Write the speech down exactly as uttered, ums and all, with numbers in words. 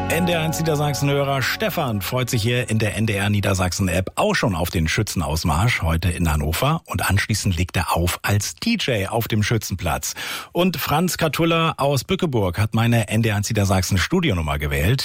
N D R eins Niedersachsen-Hörer Stefan freut sich hier in der N D R Niedersachsen-App auch schon auf den Schützenausmarsch heute in Hannover und anschließend legt er auf als D J auf dem Schützenplatz. Und Franz Katulla aus Bückeburg hat meine N D R eins Niedersachsen Studionummer gewählt.